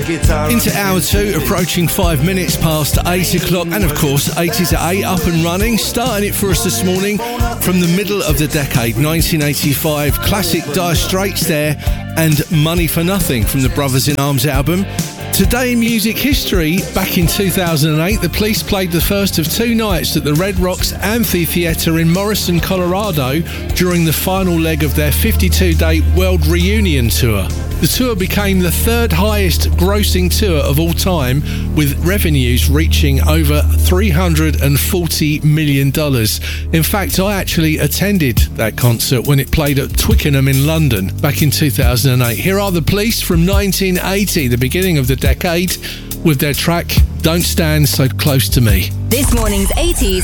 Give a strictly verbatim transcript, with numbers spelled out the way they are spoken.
Into hour two, approaching five minutes past eight o'clock, and of course, eighties at eight up and running. Starting it for us this morning from the middle of the decade, nineteen eighty-five, classic Dire Straits there, and Money for Nothing from the Brothers in Arms album. Today in music history, back in two thousand eight, the Police played the first of two nights at the Red Rocks Amphitheatre in Morrison, Colorado, during the final leg of their fifty-two day World Reunion Tour. The tour became the third highest grossing tour of all time, with revenues reaching over three hundred forty million dollars. In fact, I actually attended that concert when it played at Twickenham in London back in two thousand eight. Here are the Police from nineteen eighty, the beginning of the decade, with their track Don't Stand So Close to Me. This morning's eighties